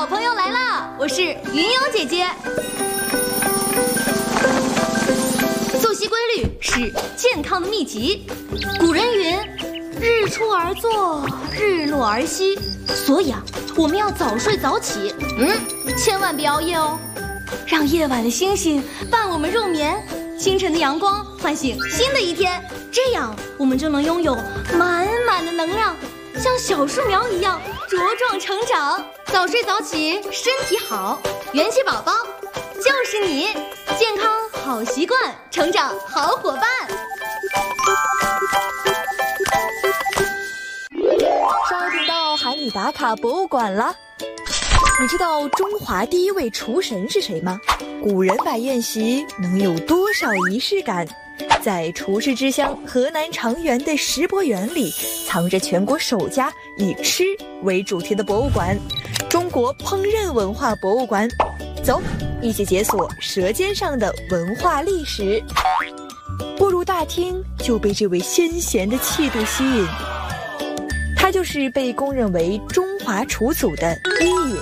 好朋友来啦！我是云游姐姐。作息规律是健康的秘籍。古人云：“日出而作，日落而息。”所以我们要早睡早起，千万别熬夜哦。让夜晚的星星伴我们入眠，清晨的阳光唤醒新的一天，这样我们就能拥有满满的能量，像小树苗一样茁壮成长。早睡早起，身体好，元气宝宝就是你，健康好习惯，成长好伙伴。 稍停到喊你打卡博物馆了。你知道中华第一位厨神是谁吗？古人摆宴席能有多少仪式感？在厨师之乡河南长垣的石博园里，藏着全国首家以吃为主题的博物馆——中国烹饪文化博物馆。走，一起解锁舌尖上的文化历史。步入大厅，就被这位先贤的气度吸引。他就是被公认为中华厨祖的伊尹。